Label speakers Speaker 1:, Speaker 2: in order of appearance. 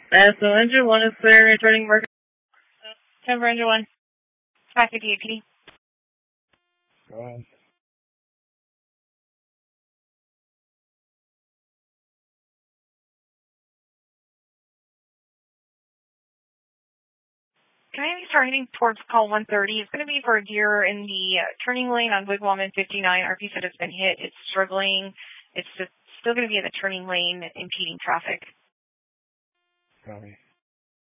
Speaker 1: So engine 1 is clear, returning work. 10 for engine 1. 550 APD.
Speaker 2: Go ahead.
Speaker 1: Can I start heading towards call 130? It's going to be for a deer in the turning lane on Wigwam and 59. RP said it's been hit. It's struggling. It's just still going to be in the turning lane, impeding traffic.
Speaker 2: Copy.